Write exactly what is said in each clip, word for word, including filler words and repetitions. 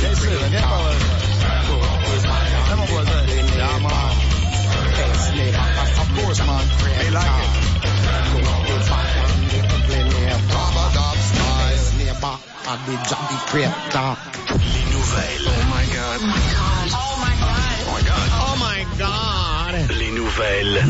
Bien sûr, viens pas voir ça. C'est mon voisin. Yeah, man. Of course, man. They like it. Les nouvelles. Oh my God. Oh my God. Oh my God. Oh my God. Oh my God. Les nouvelles.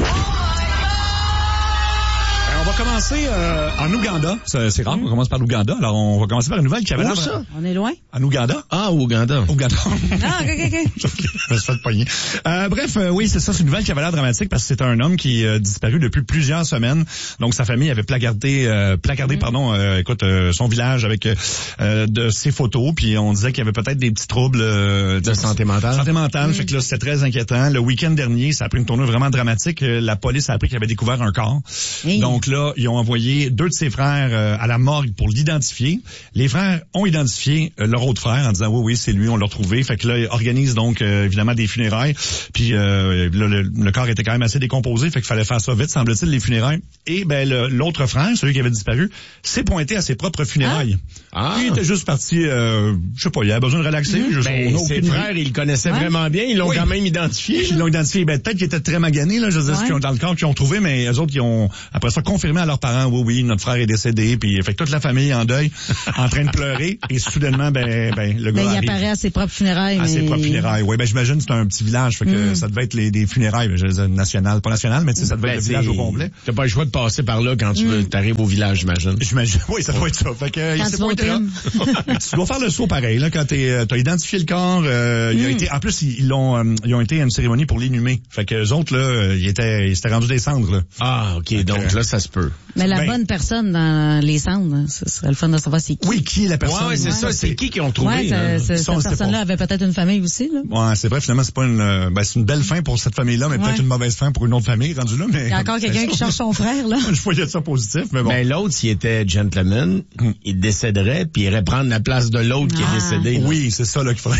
On va commencer euh, en Ouganda. C'est, c'est rare, on commence par l'Ouganda. Alors, on va commencer par une nouvelle qui avait Où l'air... ça? On est loin? En Ouganda? Ah, Ouganda. Ouganda. Ah, ok, ok, ok. Je me suis fait pogner. Euh, bref, euh, oui, c'est ça, c'est une nouvelle qui avait l'air dramatique parce que c'est un homme qui a euh, disparu depuis plusieurs semaines. Donc, sa famille avait placardé, euh, placardé, mm. pardon, euh, écoute, euh, son village avec euh, de ses photos. Puis on disait qu'il y avait peut-être des petits troubles euh, de santé mentale. Santé mentale. Mm. Fait que là, c'était très inquiétant. Le week-end dernier, ça a pris une tournure vraiment dramatique. La police a appris qu'il avait découvert un corps. Hey. Donc là, ils ont envoyé deux de ses frères euh, à la morgue pour l'identifier. Les frères ont identifié euh, leur autre frère en disant oui, oui, c'est lui, on l'a retrouvé. Fait que là, ils organisent donc euh, évidemment des funérailles. Puis euh, le, le, le corps était quand même assez décomposé, fait qu'il fallait faire ça vite, semble-t-il, les funérailles. Et ben le, l'autre frère, celui qui avait disparu, s'est pointé à ses propres funérailles. Ah. Il était juste parti, euh, je sais pas, il avait besoin de relaxer. Mmh. Je Ben, ses idée. frères, ils le connaissaient ouais. vraiment bien, ils l'ont oui. quand même identifié. Ils l'ont identifié. Ben peut-être qu'ils étaient très maganés, là, je veux dire, ouais. qui ont dans le corps qu'ils ont trouvé, mais eux autres, ils ont après ça confirmé à leurs parents, oui, oui, notre frère est décédé, puis fait que toute la famille en deuil, en train de pleurer, et soudainement, ben, ben le gars ben, il arrive. apparaît à ses propres funérailles. À mais... ses propres funérailles, oui. Ben j'imagine que c'est un petit village, fait que mm. ça devait être les, des funérailles, je veux dire, nationales, pas nationales, mais tu sais, ça devait ben, être le village au complet. T'as pas le choix de passer par là quand tu mm. arrives au village, j'imagine. J'imagine, oui, ça doit être ça. Fait que il s'est pointé là. Tu dois faire le saut pareil, là, quand t'es, t'as identifié le corps, euh, mm. il a été, en plus, ils, ils l'ont, euh, ils ont été à une cérémonie pour l'inhumer. Fait que eux autres, là, ils étaient, ils s'étaient rendus des cendres, là. Ah, ok, fait donc que, là, ça se peut. Mais la ben, bonne personne dans les cendres, ce serait le fun de savoir c'est qui. Oui, qui est la personne. Ouais, ouais c'est ouais. ça, c'est qui qui ont trouvé. Ouais, ça, c'est, cette personne-là avait peut-être une famille aussi, là. Ouais, c'est vrai, finalement, c'est pas une, euh, ben, c'est une belle fin pour cette famille-là, mais ouais. peut-être une mauvaise fin pour une autre famille, rendue là, mais. Il y a encore quelqu'un qui cherche son frère, là. Je voyais ça positif, mais bon. Ben, l'autre, s'il était gentleman, hum. il décéderait, puis il irait prendre la place de l'autre ah. qui est décédé. Là. Oui, c'est ça, là, qu'il faudrait.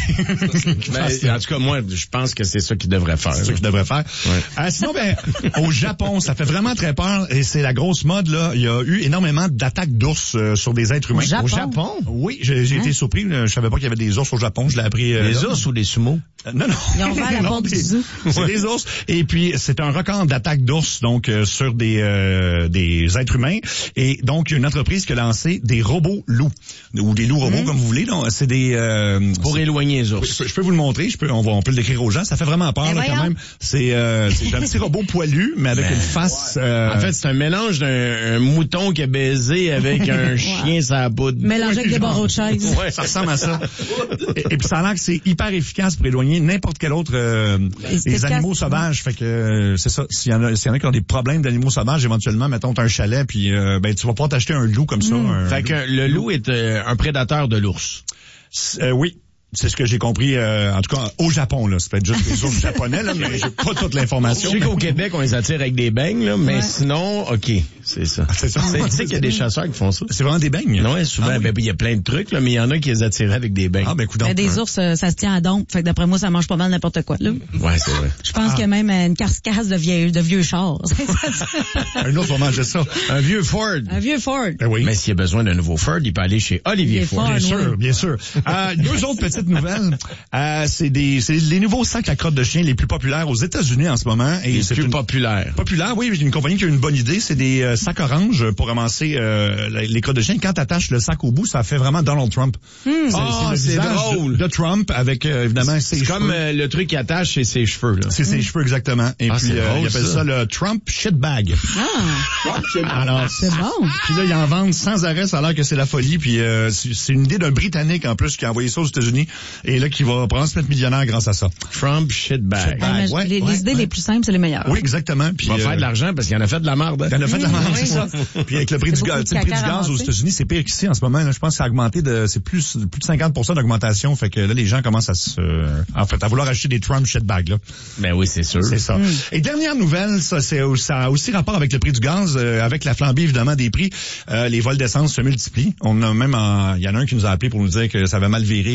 ben, en tout cas, moi, je pense que c'est ça qu'il devrait faire. C'est ça qu'il devrait faire. Ouais. Euh, sinon, ben, au Japon, ça fait vraiment très peur, et c'est la grosse mode, là. Il y a eu énormément d'attaques d'ours euh, sur des êtres humains. Au Japon? Au Japon? Oui, j'ai, j'ai hein? été surpris. Je savais pas qu'il y avait des ours au Japon. Je l'ai appris. Euh, des là. ours ou des sumo? Euh, non, non. Ils ont ouvert la porte du zoo. C'est ouais. des ours. Et puis, c'est un record d'attaques d'ours, donc, euh, sur des euh, des êtres humains. Et donc, il y a une entreprise qui a lancé des robots loups. Ou des loups robots, mmh. comme vous voulez. Donc, c'est des... Euh, Pour c'est, éloigner les ours. Je peux, je peux vous le montrer. Je peux, on, va, on peut le décrire aux gens. Ça fait vraiment peur, là, quand même. C'est, euh, c'est un petit robot poilu, mais avec ben, une face... Euh, en fait, c'est un mélange d'un un mouton qui a baisé avec un chien sur la poudre. Mélangé avec des barreaux de chaise. Ouais, ça ressemble à ça. et, et puis ça a l'air que c'est hyper efficace pour éloigner n'importe quel autre euh, des animaux sauvages. Fait que euh, c'est ça. S'il y en a, s'il y en a qui ont des problèmes d'animaux sauvages, éventuellement, mettons t'as un chalet, puis euh, ben tu vas pas t'acheter un loup comme ça. Mm. Un fait loup. que le loup est euh, un prédateur de l'ours. Euh, oui. C'est ce que j'ai compris, euh, en tout cas, au Japon, là. C'est peut-être juste les ours japonais, là, mais j'ai pas toute l'information. Je sais qu'au Québec, on les attire avec des beignes, là, mais ouais. sinon, OK, c'est ça. C'est ça. Tu sais qu'il y a des chasseurs qui font ça. C'est vraiment des beignes? Non, souvent, ah, oui. ben, il y a plein de trucs, là, mais il y en a qui les attiraient avec des beignes. Ah, ben, écoute donc. Des ours, ça se tient à dompe. Fait que d'après moi, ça mange pas mal n'importe quoi, là. Ouais, c'est vrai. Je pense ah. qu'il y a même une carcasse de vieux, de vieux chars. Un autre va manger ça. Un vieux Ford. Un vieux Ford. Ben oui. Mais s'il y a besoin d'un nouveau Ford, il peut aller chez Olivier Ford. Bien oui. sûr, bien sûr. Euh, deux autres petites nouvelles. Euh, c'est des, c'est les nouveaux sacs à crotte de chien les plus populaires aux États-Unis en ce moment. Et les c'est plus une... populaires. Populaire, oui. Une compagnie qui a une bonne idée. C'est des euh, sacs orange pour ramasser euh, les crottes de chien. Quand t'attaches le sac au bout, ça fait vraiment Donald Trump. Hmm. C'est, oh, c'est, c'est drôle. De, de Trump avec euh, évidemment ses c'est cheveux. comme euh, le truc qui attache, c'est ses cheveux. Là. C'est ses hmm. cheveux exactement. Et ah, puis euh, drôle, il appelle ça. ça le Trump shit bag. Ah. Alors c'est bon. Puis là ils en vendent sans arrêt. Ça a l'air que c'est la folie. Puis euh, c'est, c'est une idée d'un Britannique en plus qui a envoyé ça aux États-Unis et là qui va probablement se mettre millionnaire grâce à ça. Trump shitbag. Ouais, ouais, les, ouais, les idées ouais. les plus simples, c'est les meilleures. Oui, exactement. Puis il va euh, faire de l'argent parce qu'il en a fait de la merde. Hein? Il en a fait de la merde, oui, c'est ça. Puis avec le prix du gaz, le prix du gaz aux États-Unis, c'est pire qu'ici en ce moment. Là, je pense que ça a augmenté de, c'est plus plus de cinquante pour cent d'augmentation. Fait que là, les gens commencent à se, euh, en fait, à vouloir acheter des Trump shitbags là. Ben oui, c'est sûr. C'est ça. Mm. Et dernière nouvelle, ça, c'est ça a aussi rapport avec le prix du gaz, euh, avec la flambée évidemment des prix. Euh, les vols d'essence se multiplient. On a même, il y en a un qui nous a appelé pour nous dire que ça avait mal viré, euh, que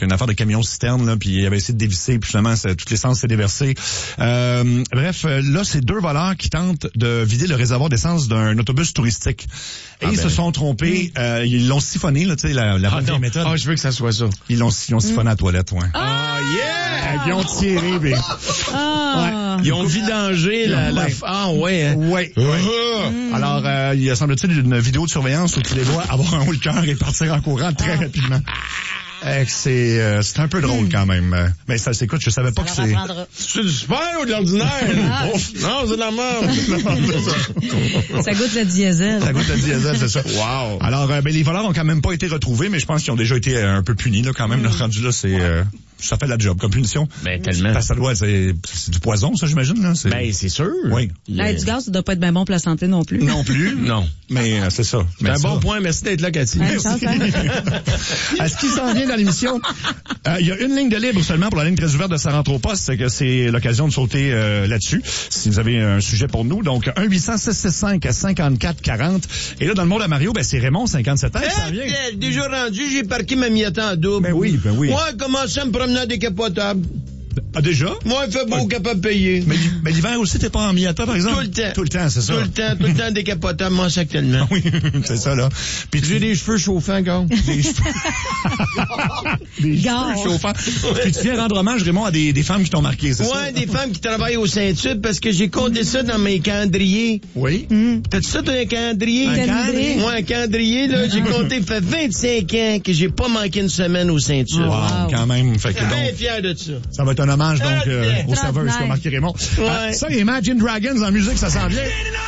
une affaire de camion-citerne, là, puis il avait essayé de dévisser, puis finalement, ça, toute l'essence s'est déversée. Euh, bref, là, c'est deux voleurs qui tentent de vider le réservoir d'essence d'un autobus touristique. Et ah ils ben. se sont trompés, euh, ils l'ont siphonné, là, tu sais, la, la ah, bonne méthode. Ah, je veux que ça soit ça. Ils l'ont, ils ont siphonné mm. à la toilette, ouais. Ah, yeah! Ils ont tiré, mais... Ah. Ouais. Ils ont vidangé la, la... Ah, ouais, hein? Ouais. ouais. Mm. Alors, euh, il y a, semble-t-il, une vidéo de surveillance où tu les vois avoir un haut le cœur et partir en courant très ah. rapidement. Euh, c'est euh, c'est un peu drôle mm. quand même. Mais ça s'écoute, je savais pas ça que c'est... C'est du super ou de l'ordinaire? Ah. Oh, non, c'est de la merde. Ça goûte le diesel. Ça goûte le diesel, c'est ça. Wow. Alors, euh, ben, les voleurs ont quand même pas été retrouvés, mais je pense qu'ils ont déjà été euh, un peu punis là, quand même. Mm. Le rendu là, c'est... Euh, ça fait la job comme punition. Ben, tellement. Parce que ça doit, c'est, c'est du poison, ça, j'imagine, là. C'est... Ben, c'est sûr. Oui. Là, du gaz, ça doit pas être bien bon pour la santé non plus. Non plus. Non. Mais, euh, c'est ça. C'est Mais un ça... bon point. Merci d'être là, Cathy. Ouais, Merci. À ce qui s'en vient dans l'émission, il euh, y a une ligne de libre seulement pour la ligne très ouverte de Ça rentre au poste. C'est que c'est l'occasion de sauter euh, là-dessus. Si vous avez un sujet pour nous. Donc, un huit cents six six cinq cinquante-quatre quarante. Et là, dans le monde à Mario, ben, c'est Raymond, cinquante-sept ans, qui s'en vient. Eh, déjà rendu, j'ai parqué ma Miata en double. Ben oui, ben oui. Moi, commencé à me promener décapotable. Ah, déjà? Moi, il fait beau, ouais. Capable de payer. Mais, mais l'hiver aussi, t'es pas en Miata, par exemple? Tout le temps. Tout le temps, c'est ça. Tout le temps, tout le temps décapotable, moi, actuellement. Oui, c'est ça, là. Puis j'ai tu... des cheveux chauffants, gars. Des cheveux... des cheveux chauffants. Puis tu viens rendre hommage, Raymond, à des, des femmes qui t'ont marqué, c'est ouais, ça? Ouais, des femmes qui travaillent au Saint-Tube parce que j'ai compté ça dans mes calendriers. Oui. Mm. T'as-tu ça, t'as un calendrier? Un calendrier? Ouais, un calendrier, là. J'ai compté, ça fait vingt-cinq ans que j'ai pas manqué une semaine au Saint-Tube. Wow, wow. Quand même. Fait que je suis donc, bien fier de ça. Ça va être un hommage, donc, euh, au serveur, nice. ce qu'a marqué Raymond. Ouais. Ah, ça, Imagine Dragons en musique, ça s'en vient.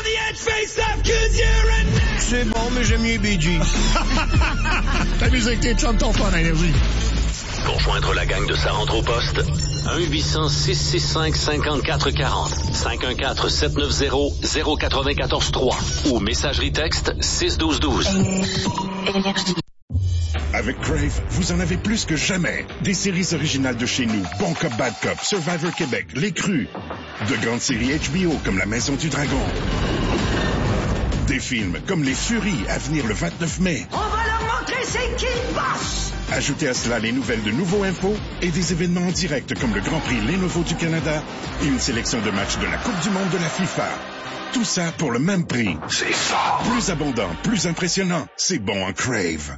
C'est bon, mais j'aime mieux Bee Gees. Ta musique, t'es chum ton fun, Énergie. Pour joindre la gang de Ça rentre au poste, un huit cents six six cinq cinquante-quatre quarante, cinq un quatre sept neuf zéro zéro neuf quatre trois ou messagerie texte six douze douze. Énergie. Avec Crave, vous en avez plus que jamais. Des séries originales de chez nous, Bon Cop, Bad Cop, Survivor Québec, Les Crus. De grandes séries H B O comme La Maison du Dragon. Des films comme Les Furies à venir le vingt-neuf mai. On va leur montrer c'est qui le boss! Ajoutez à cela les nouvelles de Nouveau Info et des événements en direct comme le Grand Prix Lenovo du Canada et une sélection de matchs de la Coupe du Monde de la FIFA. Tout ça pour le même prix. C'est fort. Plus abondant, plus impressionnant. C'est bon en Crave.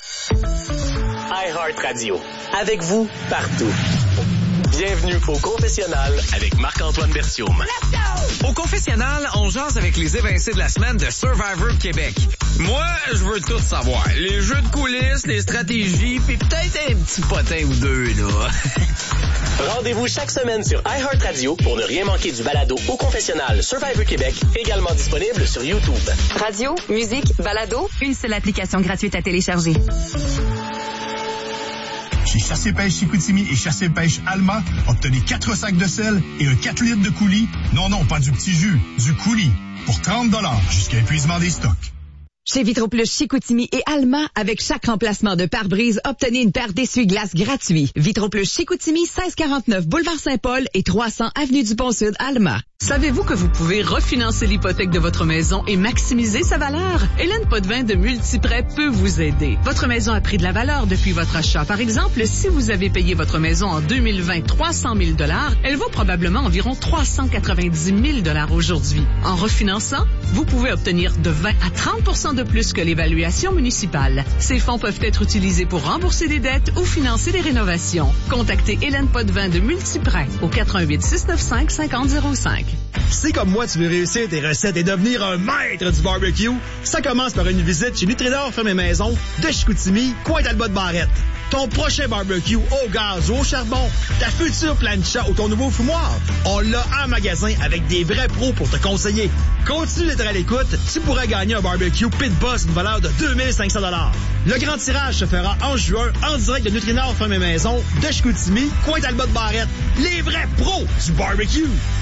iHeart Radio. Avec vous, partout. Bienvenue au Confessionnal avec Marc-Antoine Berthiaume. Au Confessionnal, on jase avec les évincés de la semaine de Survivor Québec. Moi, je veux tout savoir. Les jeux de coulisses, les stratégies, puis peut-être un petit potin ou deux, là. Rendez-vous chaque semaine sur iHeart Radio pour ne rien manquer du balado au Confessionnal Survivor Québec, également disponible sur YouTube. Radio, musique, balado, une seule application gratuite à télécharger. Chez Chassé Pêche Chicoutimi et Chassé Pêche Alma, obtenez quatre sacs de sel et un quatre litres de coulis. Non, non, pas du petit jus, du coulis. Pour trente dollars jusqu'à épuisement des stocks. Chez Vitroplus Chicoutimi et Alma, avec chaque remplacement de pare-brise, obtenez une paire d'essuie-glaces gratuits. Vitroplus Chicoutimi, seize quarante-neuf Boulevard Saint-Paul et trois cents Avenue du Pont-Sud, Alma. Savez-vous que vous pouvez refinancer l'hypothèque de votre maison et maximiser sa valeur? Hélène Potvin de Multiprêt peut vous aider. Votre maison a pris de la valeur depuis votre achat. Par exemple, si vous avez payé votre maison en deux mille vingt trois cent mille dollars, elle vaut probablement environ trois cent quatre-vingt-dix mille dollars aujourd'hui. En refinançant, vous pouvez obtenir de vingt à trente pour cent de plus que l'évaluation municipale. Ces fonds peuvent être utilisés pour rembourser des dettes ou financer des rénovations. Contactez Hélène Potvin de Multiprêt au quatre un huit six neuf cinq cinq zéro zéro cinq. Si comme moi tu veux réussir tes recettes et devenir un maître du barbecue, ça commence par une visite chez Nutrinor Ferme et Maison de Chicoutimi, coin Talbot de Barrette. Ton prochain barbecue au gaz ou au charbon, ta future plancha ou ton nouveau fumoir, on l'a en magasin avec des vrais pros pour te conseiller. Continue d'être à l'écoute, tu pourrais gagner un barbecue Pit Boss d'une valeur de deux mille cinq cents dollars. Le grand tirage se fera en juin en direct de Nutrinor Ferme et Maison de Chicoutimi, coin Talbot de Barrette. Les vrais pros du barbecue.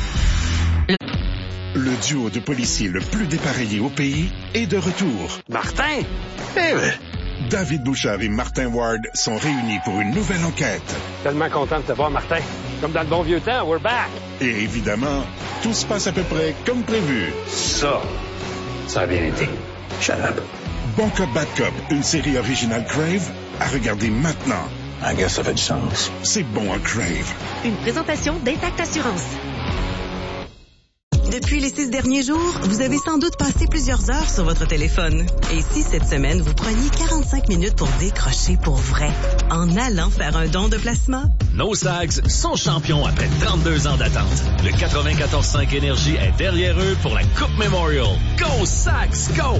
Le duo de policiers le plus dépareillé au pays est de retour. Martin! Eh oui! David Bouchard et Martin Ward sont réunis pour une nouvelle enquête. Tellement content de te voir, Martin. Comme dans le bon vieux temps, we're back! Et évidemment, tout se passe à peu près comme prévu. Ça, ça a bien été. Shut up. Bon Cop, Bad Cop, une série originale Crave, à regarder maintenant. I guess if it sounds. C'est bon à Crave. Une présentation d'Intact Assurance. Depuis les six derniers jours, vous avez sans doute passé plusieurs heures sur votre téléphone. Et si cette semaine, vous preniez quarante-cinq minutes pour décrocher pour vrai, en allant faire un don de plasma? Nos Sags sont champions après trente-deux ans d'attente. Le quatre-vingt-quatorze cinq Énergie est derrière eux pour la Coupe Memorial. Go Sags, go!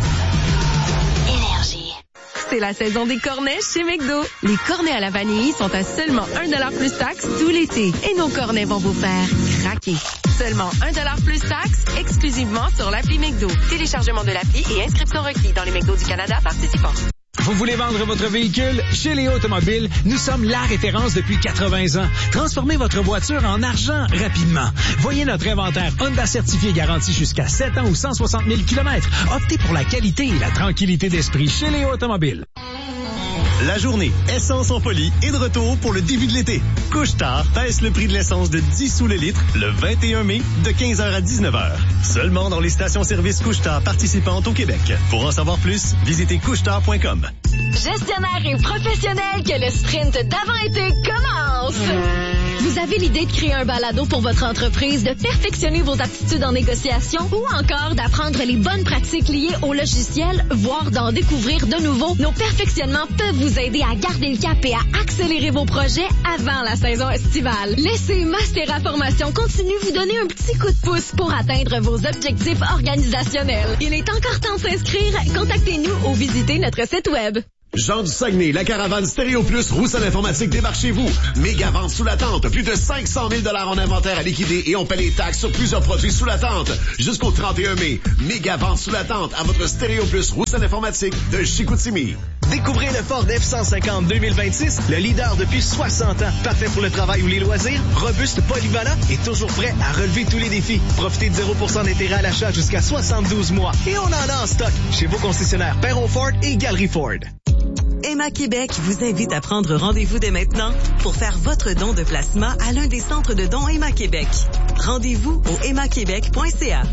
Énergie. C'est la saison des cornets chez McDo. Les cornets à la vanille sont à seulement un dollar plus taxe tout l'été. Et nos cornets vont vous faire craquer. Seulement un dollar plus taxe, exclusivement sur l'appli McDo. Téléchargement de l'appli et inscription requis dans les McDo du Canada participants. Vous voulez vendre votre véhicule? Chez Léo Automobiles, nous sommes la référence depuis quatre-vingts ans. Transformez votre voiture en argent rapidement. Voyez notre inventaire Honda certifié garanti jusqu'à sept ans ou cent soixante mille kilomètres. Optez pour la qualité et la tranquillité d'esprit chez Léo Automobiles. La journée Essence en folie est de retour pour le début de l'été. Couche-Tard baisse le prix de l'essence de dix sous le litre le vingt et un mai de quinze heures à dix-neuf heures. Seulement dans les stations-service Couche-Tard participantes au Québec. Pour en savoir plus, visitez couche-tard point com. Gestionnaire et professionnel, que le sprint d'avant-été commence! Vous avez l'idée de créer un balado pour votre entreprise, de perfectionner vos aptitudes en négociation ou encore d'apprendre les bonnes pratiques liées au logiciel, voire d'en découvrir de nouveaux? Nos perfectionnements peuvent vous aider à garder le cap et à accélérer vos projets avant la saison estivale. Laissez Mastera Formation Continue vous donner un petit coup de pouce pour atteindre vos objectifs organisationnels. Il est encore temps de s'inscrire. Contactez-nous ou visitez notre site web. Jean du Saguenay, la caravane Stéréo Plus, Roussel Informatique débarque chez vous. Méga vente sous la tente. Plus de cinq cent mille dollars en inventaire à liquider et on paie les taxes sur plusieurs produits sous la tente. Jusqu'au trente et un mai. Méga vente sous la tente à votre Stéréo Plus, Roussel Informatique de Chicoutimi. Découvrez le Ford F cent cinquante deux mille vingt-six, le leader depuis soixante ans. Parfait pour le travail ou les loisirs, robuste, polyvalent et toujours prêt à relever tous les défis. Profitez de zéro pour cent d'intérêt à l'achat jusqu'à soixante-douze mois. Et on en a en stock chez vos concessionnaires Perron Ford et Galerie Ford. Emma Québec vous invite à prendre rendez-vous dès maintenant pour faire votre don de plasma à l'un des centres de dons Emma Québec. Rendez-vous au emma québec point c a.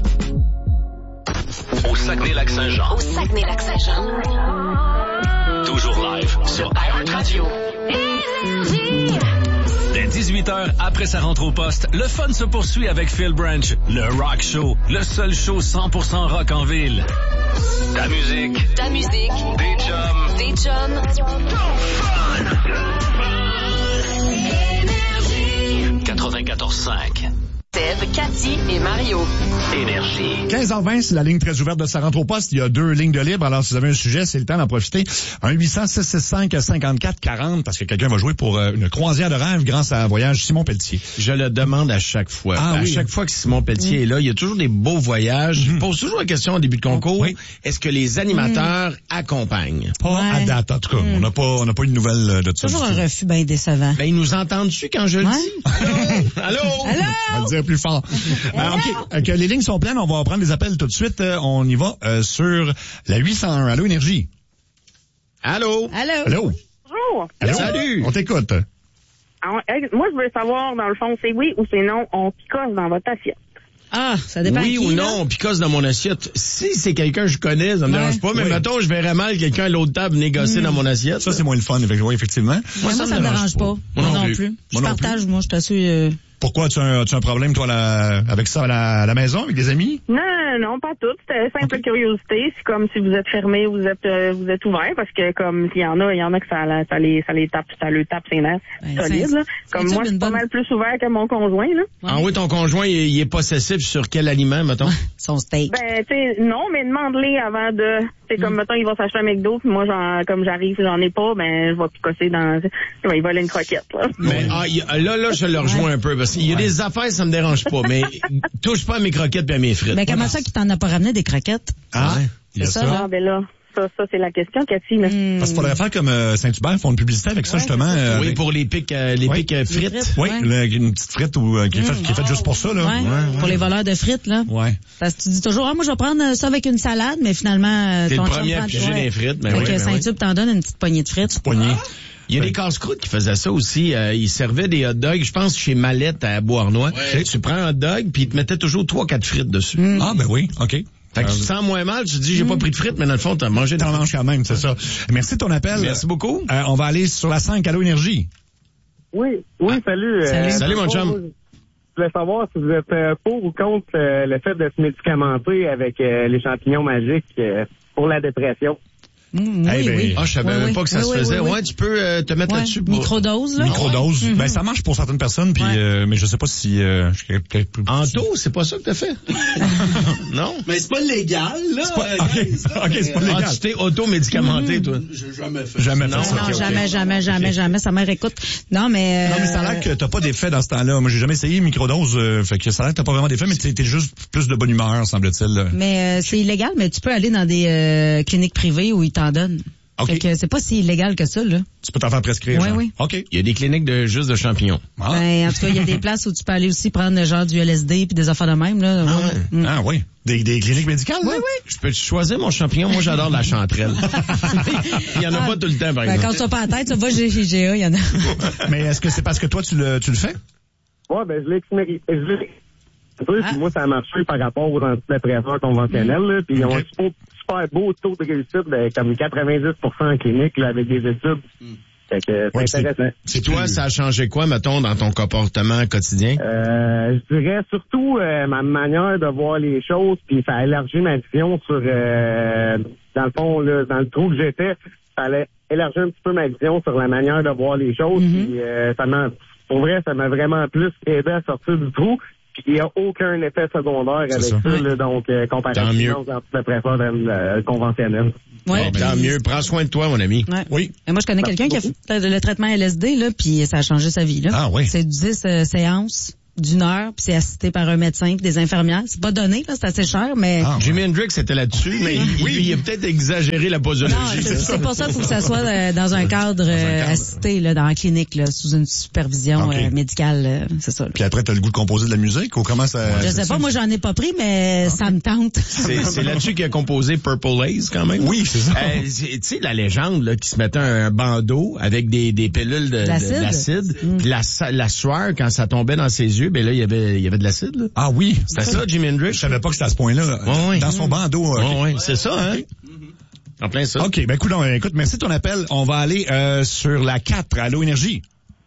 Au Saguenay-Lac-Saint-Jean. Au Saguenay-Lac-Saint-Jean. Toujours live sur iHeartRadio. Énergie. Dès dix-huit heures, après sa rentre au poste, le fun se poursuit avec Phil Branch, le Rock Show, le seul show cent pour cent rock en ville. Ta musique. Ta musique. Des chums. Des chums. Énergie. quatre-vingt-quatorze cinq. Seb, Cathy et Mario. Énergie. quinze heures vingt, c'est la ligne très ouverte de sa rentre au poste. Il y a deux lignes de libre. Alors, si vous avez un sujet, c'est le temps d'en profiter. un huit cents six six cinq cinquante-quatre quarante parce que quelqu'un va jouer pour euh, une croisière de rêve grâce à un voyage Simon Pelletier. Je le demande à chaque fois. Ah, à oui. chaque fois que Simon Pelletier mmh. est là, il y a toujours des beaux voyages. Mmh. Je pose toujours la question au début de concours. Oui. Est-ce que les animateurs mmh. accompagnent? Pas ouais. à date, en tout cas. Mmh. On n'a pas, on n'a pas une nouvelle de ça. Toujours un refus bien décevant. Ben, ils nous entendent-tu quand je ouais. le dis? Allô? Allô? Allô? On va le dire plus fort. Euh, OK. Euh, que les lignes sont pleines, on va prendre des appels tout de suite. Euh, on y va euh, sur la huit cent un. Allô, Énergie? Allô? Allô? Allô? Bonjour. Allô? Salut. On t'écoute. Alors, moi, je veux savoir, dans le fond, c'est oui ou c'est non, on picosse dans votre assiette. Ah, ça dépend Oui qui, ou là? non, on picosse dans mon assiette. Si c'est quelqu'un que je connais, ça me ouais. dérange pas, mais oui. mettons, je verrais mal quelqu'un à l'autre table négocier mmh. dans mon assiette. Ça, c'est moins le fun, oui, effectivement. Moi, moi ça, ça me dérange pas. pas. Moi, non, non plus. plus. Je moi partage, plus. moi, je t'assure... Euh... Pourquoi? Tu as, un, tu as un problème, toi, la, avec ça à la, à la maison, avec des amis? Non, non, pas tout. C'était simple okay. curiosité. C'est comme si vous êtes fermé, vous êtes euh, vous êtes ouvert, parce que comme il y en a, il y en a que ça, ça les ça les tape, ça le tape ses nerfs ben, solides. Là. Comme moi, je suis pas bonne... mal plus ouvert que mon conjoint. Là. Ouais. Ah oui, ton conjoint, il est, il est possessif sur quel aliment, mettons? Son steak. Ben, tu sais, non, mais demande-les avant de... C'est comme, mm. mettons, il va s'acheter un McDo, puis moi, j'en, comme j'arrive, j'en ai pas, ben, je vais picosser dans... Il va y voler une croquette, là. Mais ah, y, là, là, je le rejoins ouais. un peu, parce qu'il y a ouais. des affaires, ça me dérange pas, mais touche pas à mes croquettes et à mes frites. Mais comment ça qu'il t'en a pas ramené des croquettes? Ah, ouais. c'est ça. ça. Ah, ben là... Ça, ça, c'est la question, Cathy. Là. Mm. Parce qu'il faudrait faire comme euh, Saint-Hubert, ils font une publicité avec ça, ouais, justement. Euh, oui, avec... pour les pics, euh, les oui. pics euh, frites. frites. Oui, ouais. le, une petite frite ou, euh, qui, est faite, qui est faite juste pour ça. Là. Ouais. Ouais, ouais. Pour les voleurs de frites. Là. Ouais. Parce que tu dis toujours, ah, moi, je vais prendre ça avec une salade, mais finalement... T'es le premier à piger des frites. Mais fait oui, que mais Saint-Hubert oui. t'en donne une petite poignée de frites. Petite poignée. Il y a des casse-croûtes qui faisaient ça aussi. Euh, ils servaient des hot dogs, je pense, chez Mallette à Beauharnois. Ouais. Tu prends un hot dog, puis ils te mettaient toujours trois, quatre frites dessus. Mm. Ah, ben oui, OK. Fait que tu te sens moins mal, tu te dis j'ai pas pris de frites, mais dans le fond, t'as mangé. T'en manges quand même, c'est ça. Merci de ton appel. Merci beaucoup. Euh, on va aller sur la cinq, Allô Énergie. Oui, oui, salut. Salut, salut mon chum. Je voulais savoir si vous êtes euh, pour ou contre euh, le fait de se médicamenter avec euh, les champignons magiques euh, pour la dépression. Mmh, hey, oui, ben, oui. Ah, je savais oui, même oui. pas que ça oui, se oui, faisait. oui, oui. Ouais, tu peux euh, te mettre Ouais. là-dessus. Pour... Microdose, là. Microdose. Ah ouais. Ben, ça marche pour certaines personnes, puis Ouais. euh, mais je sais pas si... Euh, je suis peut-être plus... Anto, c'est pas ça que t'as fait? Non? Mais c'est pas légal, là. C'est pas... OK, OK, c'est pas légal. Ah, tu t'es auto-médicamenté, toi? J'ai jamais fait Jamais Non, fait ça. Non, ok, jamais, ok. jamais, jamais, jamais. Sa mère écoute. Non, mais... Non, mais ça a l'air que t'as pas d'effet dans ce temps-là. Moi, j'ai jamais essayé microdose, euh, fait que ça a l'air que t'as pas vraiment d'effet, mais t'es t'es juste plus de bonne humeur, semble-t-il. Mais euh, c'est illégal, mais tu peux aller dans des euh, cliniques privées où ils t'en donnent. OK. Fait que c'est pas si illégal que ça, là. Tu peux t'en faire prescrire. Oui, genre. oui. OK. Il y a des cliniques de juste de champignons. Ah, Ben, en tout cas, il y a des places où tu peux aller aussi prendre genre du L S D puis des affaires de même, là. Ah, Ouais. ouais. Mm. ah oui. Des, des cliniques médicales, Oui, là? oui. Je peux choisir mon champignon? Moi, j'adore la chanterelle. Il y en a Ah, pas tout le temps, par Ben, exemple. quand tu as pas la tête, tu vas chez I G A, il y en a. Mais est-ce que c'est parce que toi, tu le, tu le fais? Ouais, ben je l'ai expérimenté. Je l'ai Ah. Puis moi, ça a marché par rapport aux antidépresseurs conventionnels. Là, puis ils ont un super, super beau taux de réussite, ben, comme quatre-vingt-dix pour cent en clinique là, avec des études. Fait que c'est Ouais, intéressant. C'est toi, ça a changé quoi, mettons, dans ton comportement quotidien? Euh, je dirais surtout euh, ma manière de voir les choses, puis ça a élargi ma vision sur, euh, dans le fond, là, dans le trou que j'étais, ça allait élargir un petit peu ma vision sur la manière de voir les choses. Mm-hmm. Puis euh, ça m'a, pour vrai, ça m'a vraiment plus aidé à sortir du trou. Puis il n'y a aucun effet secondaire avec ça, ça. là, donc euh, comparativement aux antidépresseurs euh, conventionnels. Ouais. Bon, tant mieux. Prends soin de toi, mon ami. Ouais. Oui. Et moi, je connais quelqu'un qui a fait le traitement L S D, là, puis ça a changé sa vie, là. Ah oui. C'est dix euh, séances d'une heure, puis c'est assisté par un médecin puis des infirmières. C'est pas donné, là, c'est assez cher, mais... Ah, Jimi Hendrix était là-dessus, mais il, Oui. il a peut-être exagéré la posologie. Non, c'est c'est pour ça qu'il faut que ça soit euh, dans un cadre, euh, assisté, là, dans la clinique, là, sous une supervision Ok. euh, médicale, euh, c'est ça. Là. Puis après, t'as le goût de composer de la musique ou comment ça... Je sais pas, moi j'en ai pas pris, mais ça me tente. C'est c'est là-dessus qu'il a composé Purple Haze, quand même. Oui, c'est ça. Euh, c'est- tu sais, la légende, là, qui se mettait un bandeau avec des, des pilules de- de- D'acide. d'acide, Mm. puis la, sa- la sueur, quand ça tombait dans ses yeux, ben là, il y avait, il y avait de l'acide, là. Ah oui. C'était ça, Jimi Hendrix? Je savais pas que c'était à ce point-là. Ouais, ouais. Dans son bandeau. euh, Ouais, ouais, c'est ça, hein? En plein ça. OK, ben écoute, on- écoute, merci de ton appel. On va aller euh, sur la quatre, Allô Énergie.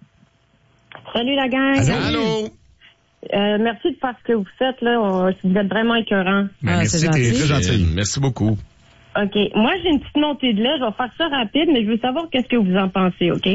Salut la gang. Allô. Euh, merci de faire ce que vous faites là. On- vous êtes vraiment écœurants. Ben, merci, t'es très gentil. Merci beaucoup. OK. Moi, j'ai une petite montée de lait. Je vais faire ça rapide, mais je veux savoir qu'est-ce que vous en pensez, OK?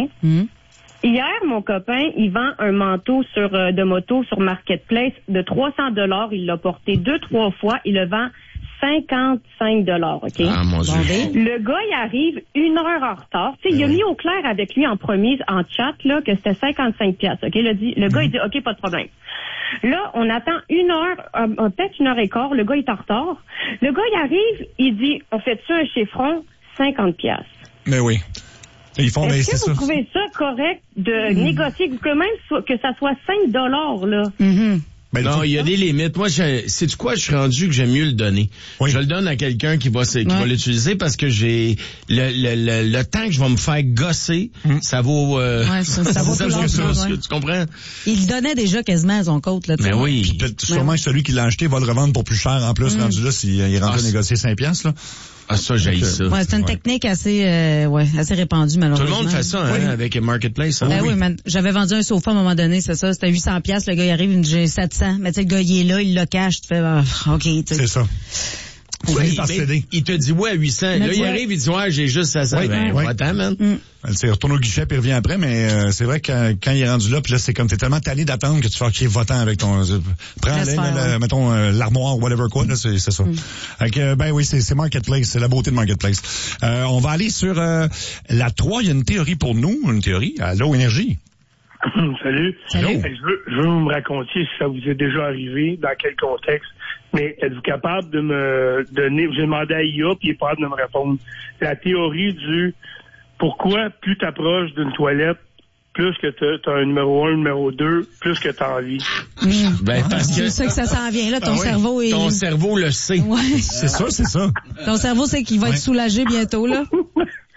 Hier, mon copain, il vend un manteau sur euh, de moto sur Marketplace de trois cents dollars. Il l'a porté deux, trois fois. Il le vend cinquante-cinq dollars, OK? Ah, mon Dieu. Le gars, il arrive une heure en retard. Tu sais, il a mis au clair avec lui en premier, en chat, là, que c'était cinquante-cinq piastres, OK? Le, dit, le gars, il dit, OK, pas de problème. Là, on attend une heure, euh, peut-être une heure et quart. Le gars est en retard. Le gars, il arrive, il dit, on fait-tu un chiffron? cinquante piastres. Mais oui. Ils font, mais Est-ce c'est que vous ça. trouvez ça correct de négocier, que même so- que ça soit cinq dollars, là? Ben, non, il y a des limites. Moi, c'est du quoi, je suis rendu que j'aime mieux le donner. Je le donne à quelqu'un qui va se- qui Ouais. va l'utiliser parce que j'ai le, le, le, le temps que je vais me faire gosser, ça vaut euh, Ouais, ça- ça vaut ça tout vaut l'or, ça, ouais. tu comprends? Il le donnait déjà quasiment à son compte, là, tu sais. Mais oui. Puis peut-être sûrement que celui qui l'a acheté va le revendre pour plus cher en plus, Mm. rendu là, s'il est rendu Ah, à négocier cinq piastres, là. Ah, ça, j'ai ça. Ouais, c'est une technique assez, euh, ouais, assez répandue, Tout le malheureusement. monde fait ça, hein, Oui. avec Marketplace. Hein? Ben oui, man. J'avais vendu un sofa à un moment donné, c'est ça. C'était huit cents piastres. Le gars, il arrive, il me dit, j'ai sept cents. Mais tu sais, le gars, il est là, il le cache. Tu fais, ah, OK, tu sais. C'est ça. Ouais, par mais céder. il te dit, ouais, à huit cents. Mais Là, tu il vois- arrive, il dit, ouais, j'ai juste sept cents. Oui, Ben, oui. va-t'en, man. Mm. Elle s'est retourne au guichet puis il revient après, mais euh, c'est vrai que quand, quand il est rendu là, puis là, c'est comme t'es tellement tanné d'attendre que tu fais OK, va-t'en avec ton... Euh, prends Laisse là, faire, là, ouais. mettons, euh, l'armoire, whatever quoi, là, c'est c'est ça. Fait que, ben oui, c'est c'est Marketplace, c'est la beauté de Marketplace. Euh, on va aller sur euh, la trois, il y a une théorie pour nous, une théorie, Allô Énergie. Salut. Salut. Eh, Je veux, je veux que vous me racontiez si ça vous est déjà arrivé, dans quel contexte. Mais êtes-vous capable de me donner, j'ai demandé à I A, puis il est pas capable de me répondre, la théorie du pourquoi plus t'approches d'une toilette, plus que t'as as un numéro un, un numéro deux, plus que t'as envie. Ben, parce C'est que ça que ça s'en vient, là. Ton Ah oui. cerveau est... ton cerveau le sait. Ouais. C'est ça, c'est ça. Ton cerveau sait qu'il va Ouais. être soulagé bientôt, là.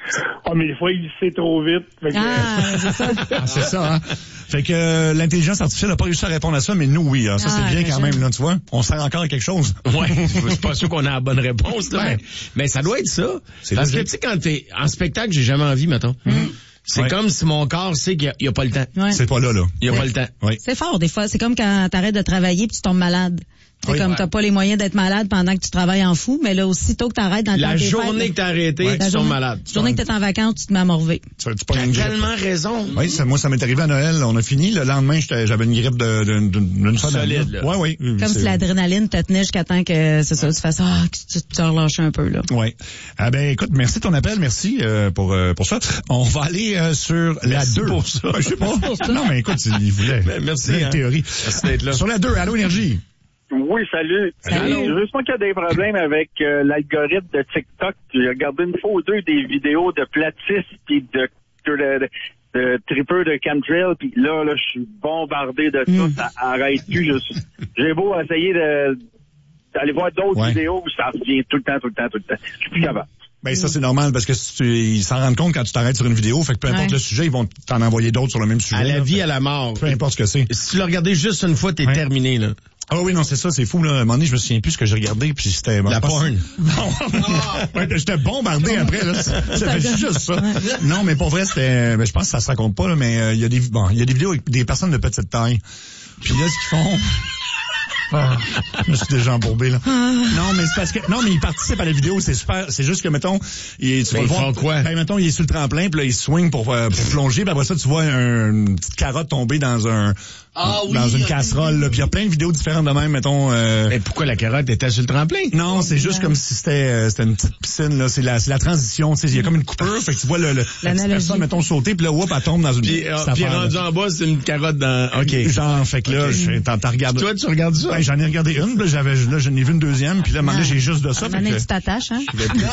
Ah, mais des fois, il sait trop vite. Fait que, Ah, c'est ça. Ah, c'est ça, hein? Fait que euh, l'intelligence artificielle n'a pas réussi à répondre à ça, mais nous, oui. Alors, ça, Ah, c'est bien quand imagine. même, là, tu vois. On sert encore à quelque chose. Ouais, je suis pas sûr qu'on a la bonne réponse, là. Ouais. Mais, mais ça doit être ça. C'est Parce que, logique. tu sais, quand t'es en spectacle, j'ai jamais envie, mettons. C'est Ouais. comme si mon corps sait qu'il n'y a, a pas le temps. Ouais. C'est pas là, là. Il n'y a pas le temps. Oui. C'est fort, des fois. C'est comme quand t'arrêtes de travailler puis tu tombes malade. C'est Oui, comme ouais. t'as pas les moyens d'être malade pendant que tu travailles en fou, mais là, aussitôt que t'arrêtes dans le temps La des fêtes, journée là, que t'as arrêté, la tu tombes journée- malade. La journée que t'es en vacances, tu te mets à morver. Tu, tu pognes T'as une grippe. tellement raison. Oui, ça, moi, ça m'est arrivé à Noël. On a fini. Le lendemain, j'étais- j'avais une grippe de, de, de, d'une semaine. Solide, là. Oui, oui. Comme si l'adrénaline te tenait jusqu'à temps que, c'est ça, tu fasses, ah, que tu te relâches un peu, là. Oui. Ah ben, écoute, merci de ton appel. Merci euh, pour euh, pour ça. On va aller euh, sur Merci la deux. pour ça. Ben, je sais pas. Non, mais écoute, il voulait. Ben, merci, Il voulait une hein. théorie. Merci d'être là. Sur la deux, Allô Énergie. Oui, salut. Salut. C'est juste moi qui a des problèmes avec euh, l'algorithme de TikTok. J'ai regardé une fois ou deux des vidéos de platistes puis de, de, de, de tripeurs de chemtrail, puis là, là, je suis bombardé de ça. Mm. Ça arrête plus. Je suis- J'ai beau essayer de d'aller voir d'autres Ouais. vidéos, ça revient tout le temps, tout le temps, tout le temps. Je suis plus capable. Ben ça c'est normal parce que si tu, ils s'en rendent compte quand tu t'arrêtes sur une vidéo, fait que peu importe Ouais. le sujet, ils vont t'en envoyer d'autres sur le même sujet. À la là. vie, à la mort. Peu importe ce que c'est. Si tu l'as regardé juste une fois, t'es Ouais. terminé, là. Ah oui, non, c'est ça, c'est fou, là. À un moment donné, je me souviens plus ce que j'ai regardé, puis c'était... bon, La je pense- porn. Non. Ouais, ben, j'étais bombardé après, là. Ça fait juste ça. Non, mais pour vrai, c'était... Ben, je pense que ça se raconte pas, là, mais euh, il y a des... Bon, il y a des vidéos avec des personnes de petite taille. Puis là, ce qu'ils font... Ah, je me suis déjà embourbé, là. Non, mais c'est parce que, non, mais ils participent à la vidéo, c'est super, c'est juste que, mettons, il, tu Ben, vas le ils voir. font quoi? Ben, mettons, il est sur le tremplin, puis là, il swing pour, euh, pour plonger, puis après ça, tu vois un- une petite carotte tomber dans un, Ah oui, dans une ok. casserole, là. Puis il y a plein de vidéos différentes de même, mettons, euh, Mais pourquoi la carotte était sur le tremplin? non, c'est juste comme si c'était, euh, c'était une petite piscine, là. C'est la, c'est la transition, tu sais. Il y a comme une coupure, fait que tu vois le, le la petite L'analogie. personne, mettons, sauter, puis là, whoop, elle tombe dans une, Puis, euh, cette puis affaire-là. rendu en bas, c'est une carotte dans... OK. Genre, fait que là, Ok. je- t'en, t'en regardes. Toi, tu regardes ça? Ben, j'en ai regardé une, puis là, j'avais, là, j'en ai vu une deuxième, puis là, à un moment donné, j'ai juste de ça, Un fait moment que... tu t'attaches, hein? je vais plus.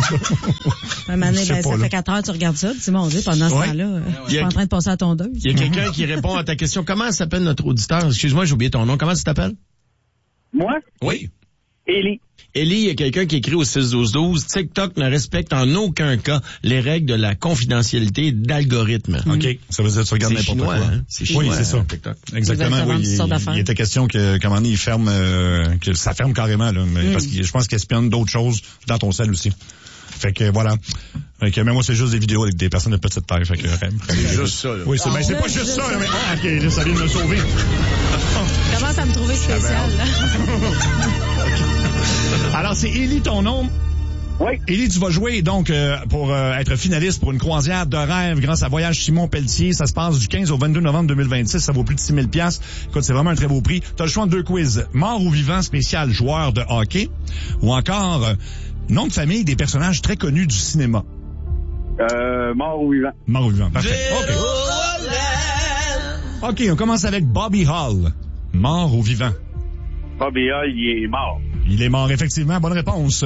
Un moment donné, Je sais ben, pas, ça là. fait quatre heures, tu regardes ça, tu dis, mon Dieu, pendant ce Ouais. temps-là, euh, je Il y suis a- pas en train de passer à tondeuse. Il y a quelqu'un qui répond à ta question. Comment s'appelle notre auditeur? Excuse-moi, j'ai oublié ton nom. Comment tu t'appelles? Moi, Oui. Élie. Élie, il y a quelqu'un qui écrit au six douze douze. TikTok ne respecte en aucun cas les règles de la confidentialité d'algorithme. OK. Ça veut dire que tu regardes C'est n'importe chinois, quoi. hein? C'est chinois, oui, c'est ça. hein, TikTok. Exactement, Ils veulent te oui. vendre toutes sortes Il, d'affaires. il était question que, comment il ferme, euh, que ça ferme carrément, là. Mais, parce que je pense qu'il espionne d'autres choses dans ton cell aussi. Fait que, voilà. Fait que, mais moi, c'est juste des vidéos avec des personnes de petite taille. Fait que, C'est juste ça, là. oui, c'est, ben, c'est pas juste ça, là, mais, ah, OK, là, ça vient de me sauver. Commence à me trouver spécial, là. Alors, c'est Élie, ton nom. Oui. Élie, tu vas jouer donc euh, pour euh, être finaliste pour une croisière de rêve grâce à Voyage Simon Pelletier. Ça se passe du quinze au vingt-deux novembre deux mille vingt-six. Ça vaut plus de six mille piastres. Écoute, c'est vraiment un très beau prix. Tu as le choix de deux quiz. Mort ou vivant spécial joueur de hockey ou encore euh, nom de famille des personnages très connus du cinéma. Euh, mort ou vivant. Mort ou vivant. Parfait. OK. OK, on commence avec Bobby Hall. Mort ou vivant? Bobby Hall, il est mort. Il est mort, effectivement. Bonne réponse.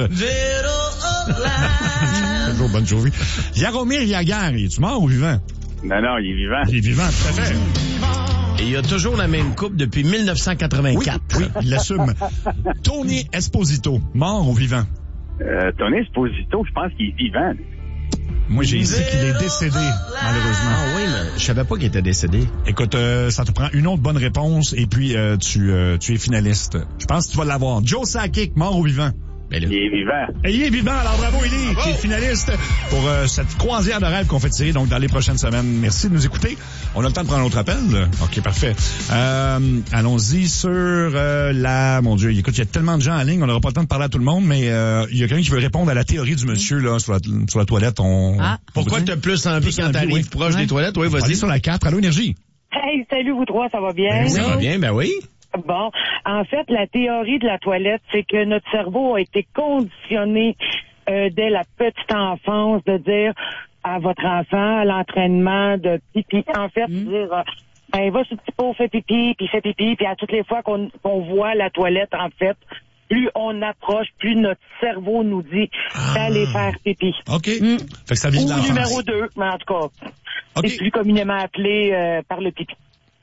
Toujours bonne Jovi. Jaromir Jagr, es-tu mort ou vivant? Non, non, il est vivant. Il est vivant, tout à fait. Et il y a toujours la même coupe depuis mille neuf cent Oui, quatre-vingt-quatre. oui, il l'assume. Tony Esposito, mort ou vivant? Euh, Tony Esposito, je pense qu'il est vivant. Moi, j'ai ici qu'il est décédé, malheureusement. Ah oui, mais je savais pas qu'il était décédé. Écoute, euh, ça te prend une autre bonne réponse et puis euh, tu, euh, tu es finaliste. Je pense que tu vas l'avoir. Joe Sakic, mort ou vivant? Ben là, Il est vivant. Et il est vivant, alors bravo Élie, qui est finaliste pour euh, cette croisière de rêve qu'on fait tirer donc dans les prochaines semaines. Merci de nous écouter. On a le temps de prendre un autre appel. OK, parfait. Euh, allons-y sur euh, la... Mon Dieu, écoute, il y a tellement de gens en ligne, on n'aura pas le temps de parler à tout le monde, mais euh, il y a quelqu'un qui veut répondre à la théorie du monsieur là sur la, sur la toilette. On, Ah. pourquoi t'as plus envie Plus quand envie, t'arrives oui. proche Ouais. des toilettes? Oui, va aller vas-y. sur la quatre. Allô, Énergie? Hey, salut vous trois, ça va bien? Ça va bien, ben oui. Bon, en fait, la théorie de la toilette, c'est que notre cerveau a été conditionné euh, dès la petite enfance de dire à votre enfant, à l'entraînement de pipi, en fait, Mm. dire, euh, ben, va sur le petit pot, fais pipi, puis fais pipi, puis à toutes les fois qu'on qu'on voit la toilette, en fait, plus on approche, plus notre cerveau nous dit d'aller faire pipi. OK. Fait que ça vient Ou de l'enfance. numéro deux, mais en tout cas, OK. c'est plus communément appelé euh, par le pipi.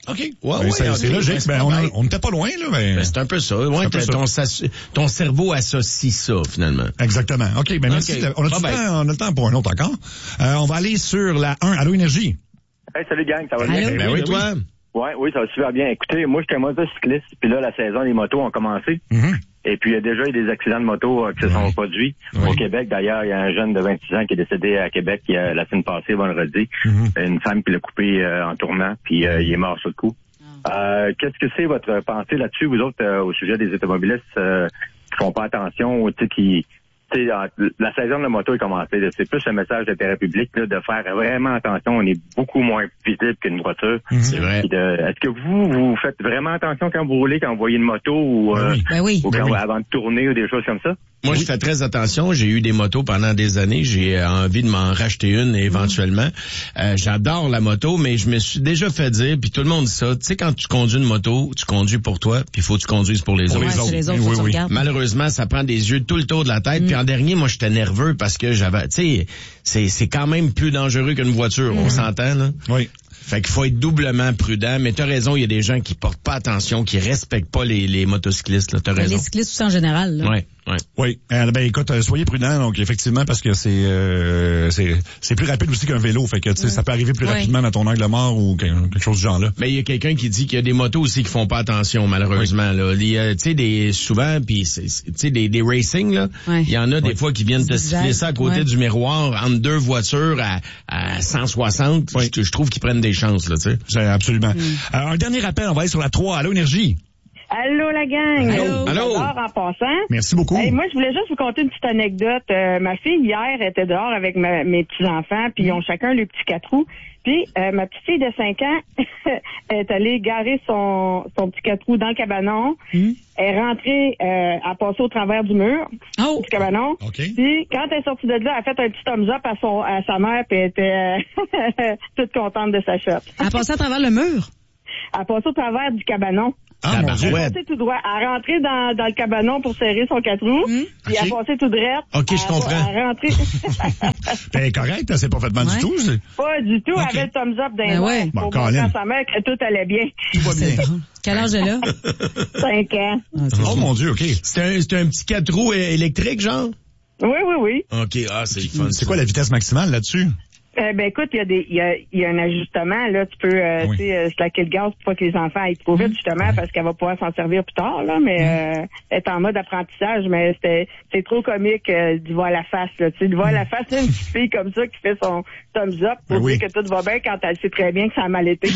OK. Ouais, ben, ouais, c'est, okay. c'est logique. Ben, on, a, on n'était pas loin, là. Mais... Ben, c'est un peu ça. Ouais, un peu ton, ça. ton cerveau associe ça, finalement. Exactement. OK, ben merci. Okay. On, a ah, ben. temps, on a le temps pour un autre encore. Euh, on va aller sur la un. Allô, Énergie. Hey, salut, gang. Ça va bien? Ben, ben oui, toi? Ouais, oui, ça va super bien. Écoutez, moi, j'étais motocycliste, puis là, la saison des motos ont commencé. Mm-hmm. Et puis, il y a déjà eu des accidents de moto euh, qui se sont ouais. produits. Ouais. Au Québec, d'ailleurs, il y a un jeune de vingt-six ans qui est décédé à Québec il y a, la semaine passée, vendredi. Mm-hmm. Une femme qui l'a coupé euh, en tournant, puis euh, il est mort sur le coup. Euh, qu'est-ce que c'est votre pensée là-dessus, vous autres, euh, au sujet des automobilistes euh, qui font pas attention, ou tu sais, qui... Tu sais, la saison de la moto est commencée. C'est plus un message d'intérêt public là, de faire vraiment attention. On est beaucoup moins visible qu'une voiture. Mmh. C'est vrai. De, est-ce que vous, vous faites vraiment attention quand vous roulez, quand vous voyez une moto ou, ben oui. euh, ben oui. ou quand, ben oui. avant de tourner ou des choses comme ça? Moi, oui. je fais très attention. J'ai eu des motos pendant des années. J'ai envie de m'en racheter une éventuellement. Euh, j'adore la moto, mais je me suis déjà fait dire, puis tout le monde dit ça, tu sais, quand tu conduis une moto, tu conduis pour toi, puis il faut que tu conduises pour les pour autres. Les autres. Les autres oui, oui. oui. Malheureusement, ça prend des yeux tout le tour de la tête. Mm. Puis en dernier, moi, j'étais nerveux parce que j'avais, tu sais, c'est, c'est quand même plus dangereux qu'une voiture. Mm. On s'entend, là? Oui. Fait qu'il faut être doublement prudent, mais t'as raison, il y a des gens qui portent pas attention, qui respectent pas les, les motocyclistes, là, t'as raison. Les cyclistes aussi en général, là. Ouais, ouais. Oui. Euh, ben, écoute, euh, soyez prudents, donc, effectivement, parce que c'est, euh, c'est, c'est plus rapide aussi qu'un vélo. Fait que, tu sais, ouais. ça peut arriver plus ouais. rapidement dans ton angle mort ou quelque chose du genre-là. Mais il y a quelqu'un qui dit qu'il y a des motos aussi qui font pas attention, malheureusement, oui. là. Il y a, tu sais, des, souvent, pis, tu sais, des, des racing, là. Ouais. Il y en a des ouais. fois qui viennent te siffler ça à côté ouais. du miroir entre deux voitures à, à cent soixante. Oui. Je, je trouve qu'ils prennent des chances, là, tu sais. Absolument. Mm. Euh, un dernier rappel, on va aller sur la trois. Allô, Énergie. Allô, la gang. Allô. Allô. Dehors en passant. Merci beaucoup. Hey, moi, je voulais juste vous conter une petite anecdote. Euh, ma fille, hier, était dehors avec ma, mes petits-enfants, puis ils ont chacun le petit quatre roues. Puis, euh, ma petite fille de cinq ans est allée garer son, son petit quatre roues dans le cabanon. Mm. Elle est rentrée, euh, à passer au travers du mur oh. du cabanon. Okay. Puis, quand elle est sortie de là, elle a fait un petit thumbs up à, son, à sa mère, puis elle était euh, toute contente de sa shot. Elle a passé à travers le mur? Elle a passé au travers du cabanon. Ah, mon Dieu. Elle a passé tout droit. Elle a rentré dans, dans le cabanon pour serrer son quatre roues. Mmh. Puis okay. elle a passé tout droit. OK, je comprends. Elle a rentré. Ben, correct, c'est pas fait mal ouais. du tout. C'est... Pas du tout. Okay. Elle avait le thumbs up d'un ben ouais. pour bon, montrer à sa mère que tout allait bien. Tout va bien. Quel âge elle a? Cinq ans. Oh, oh mon Dieu, OK. C'est un, c'est un petit quatre roues électrique, genre? Oui, oui, oui. OK, ah, c'est le fun. C'est quoi la vitesse maximale là-dessus? Euh, ben écoute, il y a des, il y a, il y a un ajustement là. Tu peux, euh, oui. tu sais, euh, slacker le gaz pour pas que les enfants aillent trop vite justement, parce qu'elle va pouvoir s'en servir plus tard là. Mais euh, elle est en mode apprentissage, mais c'était, c'est trop comique euh, d'y voir la face là. Tu sais, de voir la face d'une petite fille comme ça qui fait son thumbs up pour oui. dire que tout va bien quand elle sait très bien que ça a mal été.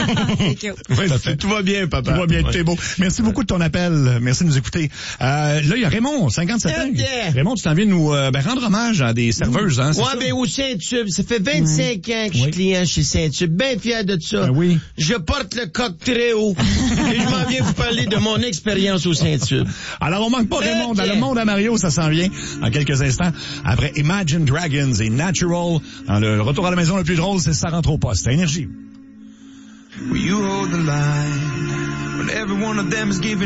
Oui, ça fait. Tout va bien, papa. Tout va bien, ouais. tout est beau. Merci beaucoup de ton appel. Merci de nous écouter. Euh, là, il y a Raymond, cinquante-sept ans. Yeah. Raymond, tu t'en viens de nous euh, ben, rendre hommage à des serveuses, hein? Ouais, ben au Saint-Tube, ça fait vingt-cinq ans que je suis oui. client chez Saint-Tube, bien fier de ça. Ben oui. Je porte le coq très haut. Et je m'en viens vous parler de mon expérience au Saint-Tube. Alors, on manque pas Raymond. Dans le monde à Mario, ça s'en vient dans quelques instants. Après Imagine Dragons et Natural, dans le retour à la maison le plus drôle, c'est Ça rentre au poste. Énergie.